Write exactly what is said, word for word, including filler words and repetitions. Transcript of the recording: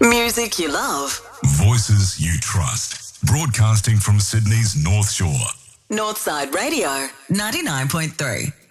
Music you love. Voices you trust. Broadcasting from Sydney's North Shore. Northside Radio, ninety-nine point three.